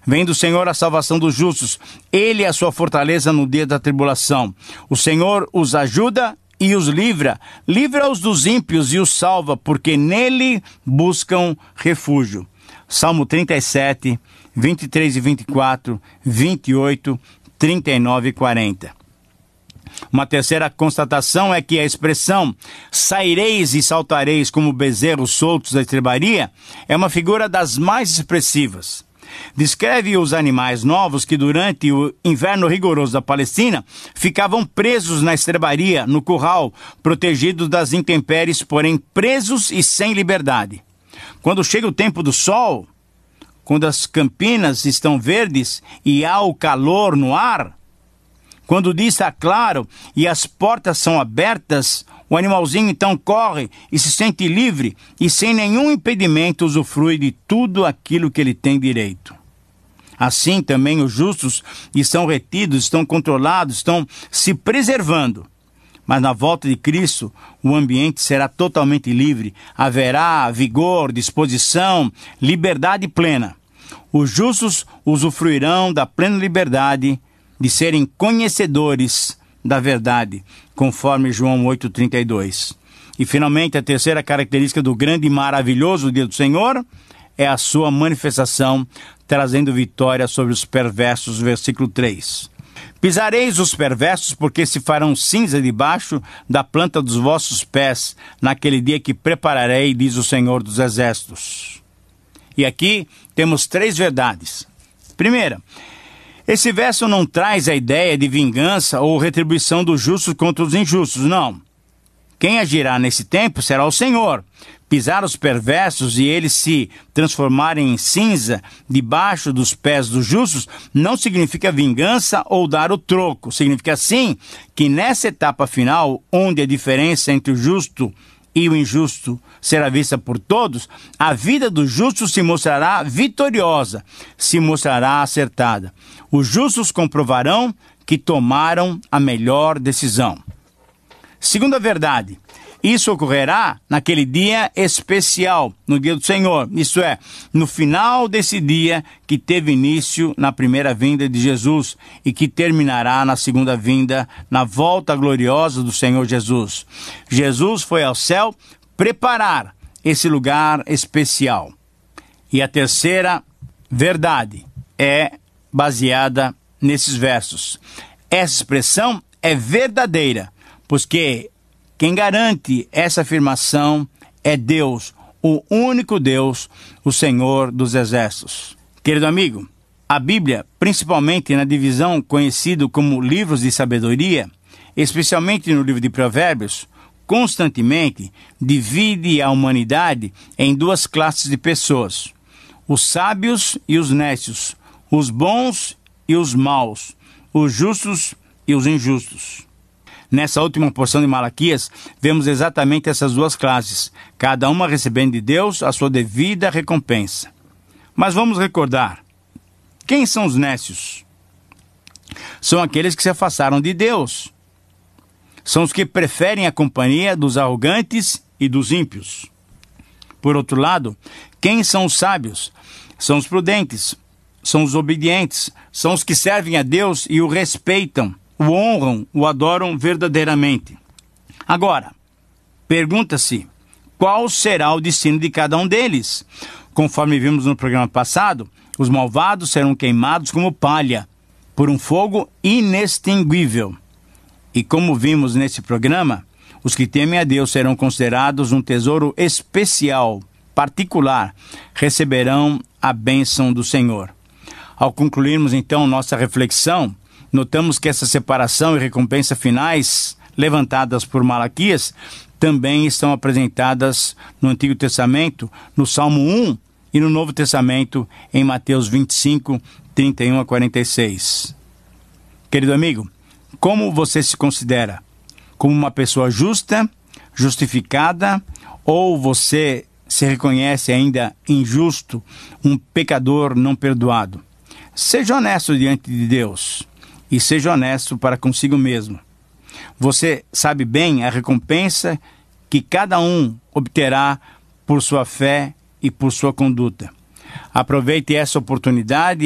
Vem do Senhor a salvação dos justos. Ele é a sua fortaleza no dia da tribulação. O Senhor os ajuda e os livra. Livra-os dos ímpios e os salva, porque nele buscam refúgio. Salmo 37, 23 e 24, 28, 39 e 40. Uma terceira constatação é que a expressão saireis e saltareis como bezerros soltos da estrebaria é uma figura das mais expressivas. Descreve os animais novos que durante o inverno rigoroso da Palestina ficavam presos na estrebaria, no curral, protegidos das intempéries, porém presos e sem liberdade. Quando chega o tempo do sol, quando as campinas estão verdes e há o calor no ar, quando o dia está claro e as portas são abertas, o animalzinho então corre e se sente livre e sem nenhum impedimento usufrui de tudo aquilo que ele tem direito. Assim também os justos estão retidos, estão controlados, estão se preservando. Mas na volta de Cristo, o ambiente será totalmente livre. Haverá vigor, disposição, liberdade plena. Os justos usufruirão da plena liberdade de serem conhecedores da verdade, conforme João 8,32. E finalmente, a terceira característica do grande e maravilhoso dia do Senhor é a sua manifestação, trazendo vitória sobre os perversos, versículo 3. Pisareis os perversos, porque se farão cinza debaixo da planta dos vossos pés, naquele dia que prepararei, diz o Senhor dos Exércitos. E aqui temos 3 verdades. Primeira, esse verso não traz a ideia de vingança ou retribuição dos justos contra os injustos, não. Quem agirá nesse tempo será o Senhor. Pisar os perversos e eles se transformarem em cinza debaixo dos pés dos justos não significa vingança ou dar o troco. Significa sim que nessa etapa final, onde a diferença entre o justo e o injusto será vista por todos, a vida do justo se mostrará vitoriosa, se mostrará acertada. Os justos comprovarão que tomaram a melhor decisão. Segunda verdade, isso ocorrerá naquele dia especial, no dia do Senhor, isto é, no final desse dia que teve início na primeira vinda de Jesus e que terminará na segunda vinda, na volta gloriosa do Senhor Jesus. Jesus foi ao céu preparar esse lugar especial. E a terceira verdade é baseada nesses versos. Essa expressão é verdadeira, pois que quem garante essa afirmação é Deus, o único Deus, o Senhor dos Exércitos. Querido amigo, a Bíblia, principalmente na divisão conhecida como livros de sabedoria, especialmente no livro de Provérbios, constantemente divide a humanidade em 2 classes de pessoas: os sábios e os nécios, os bons e os maus, os justos e os injustos. Nessa última porção de Malaquias, vemos exatamente essas 2 classes, cada uma recebendo de Deus a sua devida recompensa. Mas vamos recordar, quem são os nécios? São aqueles que se afastaram de Deus. São os que preferem a companhia dos arrogantes e dos ímpios. Por outro lado, quem são os sábios? São os prudentes, são os obedientes, são os que servem a Deus e o respeitam, o honram, o adoram verdadeiramente. Agora, pergunta-se, qual será o destino de cada um deles? Conforme vimos no programa passado, os malvados serão queimados como palha, por um fogo inextinguível. E como vimos nesse programa, os que temem a Deus serão considerados um tesouro especial, particular, receberão a bênção do Senhor. Ao concluirmos então nossa reflexão, notamos que essa separação e recompensa finais levantadas por Malaquias também estão apresentadas no Antigo Testamento, no Salmo 1 e no Novo Testamento, em Mateus 25, 31 a 46. Querido amigo, como você se considera? Como uma pessoa justa, justificada, ou você se reconhece ainda injusto, um pecador não perdoado? Seja honesto diante de Deus e seja honesto para consigo mesmo. Você sabe bem a recompensa que cada um obterá por sua fé e por sua conduta. Aproveite essa oportunidade